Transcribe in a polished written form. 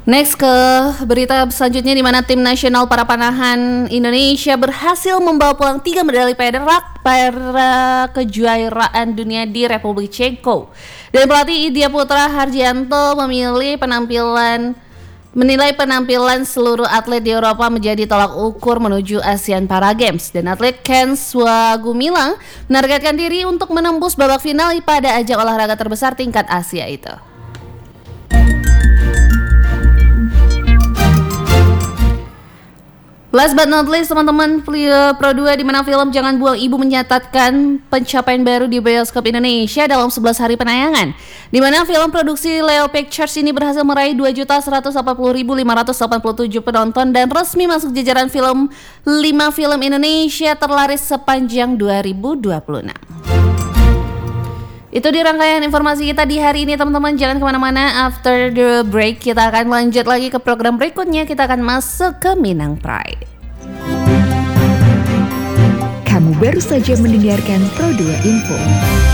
Next ke berita selanjutnya di mana tim nasional para panahan Indonesia berhasil membawa pulang 3 medali perak pada kejuaraan dunia di Republik Ceko. Dan pelatih Idya Putra Harjianto menilai penampilan seluruh atlet di Eropa menjadi tolak ukur menuju Asian Para Games. Dan atlet Ken Swagumilang menargetkan diri untuk menembus babak final pada ajang olahraga terbesar tingkat Asia itu. Last but not least, teman-teman, Pro 2 di mana film Jangan Buang Ibu mencatatkan pencapaian baru di bioskop Indonesia dalam 11 hari penayangan. Di mana film produksi Leo Pictures ini berhasil meraih 2.180.587 penonton dan resmi masuk jajaran film 5 film Indonesia terlaris sepanjang 2026. Itu di rangkaian informasi kita di hari ini, teman-teman. Jangan kemana-mana. After the break kita akan lanjut lagi ke program berikutnya. Kita akan masuk ke Minang Pride. Kamu baru saja mendengarkan Pro 2 Info.